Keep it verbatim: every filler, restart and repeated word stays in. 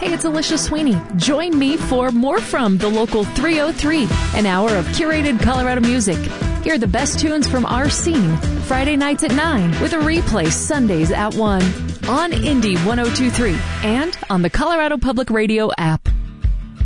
Hey, it's Alicia Sweeney. Join me for more from the local three oh three, an hour of curated Colorado music. Hear the best tunes from our scene Friday nights at nine with a replay Sundays at one on Indie one oh two point three and on the Colorado Public Radio app.